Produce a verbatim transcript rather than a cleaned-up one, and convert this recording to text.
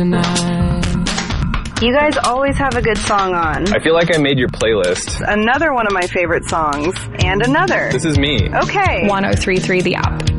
You guys always have a good song on. I feel like I made your playlist. Another one of my favorite songs. And another. This is me. Okay. one oh three point three The App.